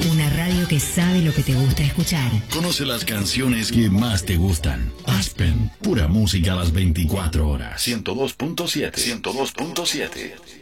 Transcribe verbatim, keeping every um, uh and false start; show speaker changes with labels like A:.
A: Una radio que sabe lo que te gusta escuchar.
B: Conoce las canciones que más te gustan. Aspen, pura música a las veinticuatro horas. ciento dos punto siete. ciento dos punto siete.